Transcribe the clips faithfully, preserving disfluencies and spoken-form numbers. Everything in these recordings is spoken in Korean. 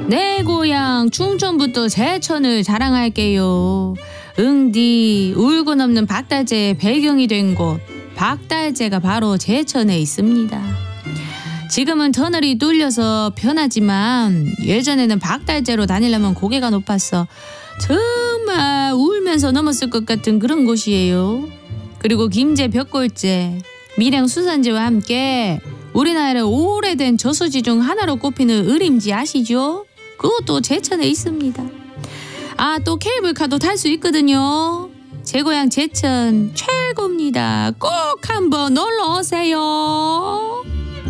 내 고향 충청부터 제천을 자랑할게요. 응디 울고 넘는 박달재의 배경이 된 곳 박달재가 바로 제천에 있습니다. 지금은 터널이 뚫려서 편하지만 예전에는 박달재로 다니려면 고개가 높았어 정말 울면서 넘었을 것 같은 그런 곳이에요. 그리고 김제 벽골제, 밀양 수산제와 함께 우리나라의 오래된 저수지 중 하나로 꼽히는 의림지 아시죠? 그것도 제천에 있습니다. 아, 또 케이블카도 탈 수 있거든요. 제 고향 제천 최고입니다. 꼭 한번 놀러 오세요.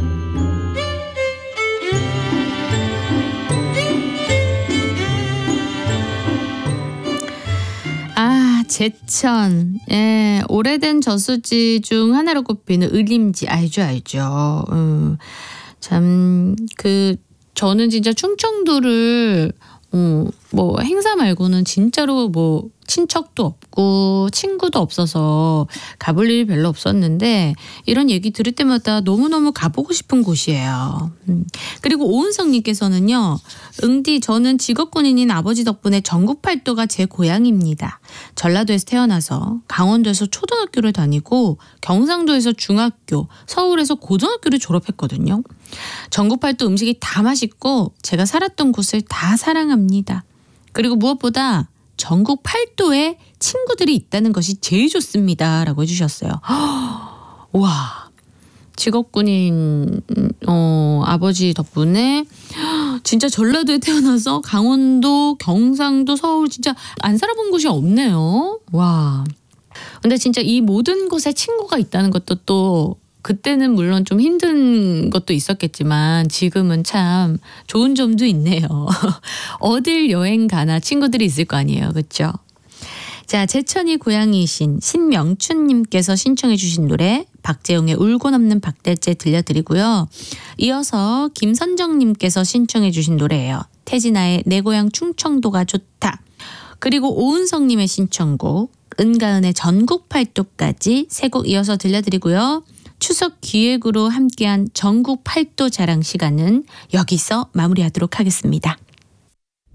아, 제천. 예, 오래된 저수지 중 하나로 꼽히는 의림지 알죠, 알죠. 음, 참, 그, 저는 진짜 충청도를, 어, 뭐, 행사 말고는 진짜로 뭐, 친척도 없고, 친구도 없어서 가볼 일이 별로 없었는데, 이런 얘기 들을 때마다 너무너무 가보고 싶은 곳이에요. 음. 그리고 오은성님께서는요, 응디, 저는 직업군인인 아버지 덕분에 전국 팔도가 제 고향입니다. 전라도에서 태어나서 강원도에서 초등학교를 다니고 경상도에서 중학교, 서울에서 고등학교를 졸업했거든요. 전국 팔도 음식이 다 맛있고 제가 살았던 곳을 다 사랑합니다. 그리고 무엇보다 전국 팔도에 친구들이 있다는 것이 제일 좋습니다. 라고 해주셨어요. 와, 직업군인 어, 아버지 덕분에 진짜 전라도에 태어나서 강원도, 경상도, 서울 진짜 안 살아본 곳이 없네요. 와. 근데 진짜 이 모든 곳에 친구가 있다는 것도 또 그때는 물론 좀 힘든 것도 있었겠지만 지금은 참 좋은 점도 있네요. 어딜 여행 가나 친구들이 있을 거 아니에요. 그렇죠? 자, 제천이 고향이신 신명춘님께서 신청해 주신 노래 박재용의 울고 넘는 박달재 들려드리고요. 이어서 김선정님께서 신청해 주신 노래예요. 태진아의 내 고향 충청도가 좋다. 그리고 오은성님의 신청곡 은가은의 전국 팔도까지 세 곡 이어서 들려드리고요. 추석 기획으로 함께한 전국 팔도 자랑 시간은 여기서 마무리하도록 하겠습니다.